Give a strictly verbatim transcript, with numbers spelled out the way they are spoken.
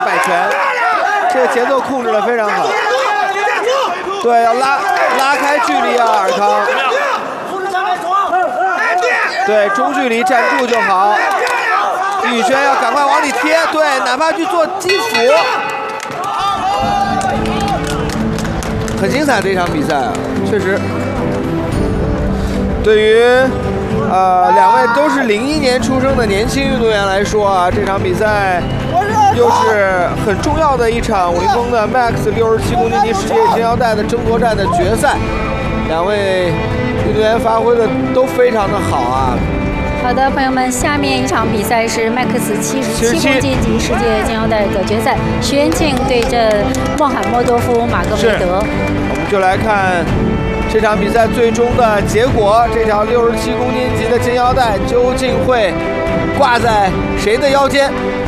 摆拳，这个节奏控制的非常好。对，要拉拉开距离啊，尔康。对，中距离站住就好。宇轩要赶快往里贴，对，哪怕去做基辅。很精彩的一场比赛啊，确实。对于呃两位都是零一年出生的年轻运动员来说啊，这场比赛又是很重要的一场武林风的 Max 六十七公斤级世界金腰带的争夺战的决赛。两位运动员发挥的都非常的好啊。 好的，朋友们，下面一场比赛是 Max 七十七公斤级世界金腰带的决赛，徐元庆对阵穆罕默多夫马戈梅德。 我们就来看这场比赛最终的结果，这条六十七公斤级的金腰带究竟会挂在谁的腰间？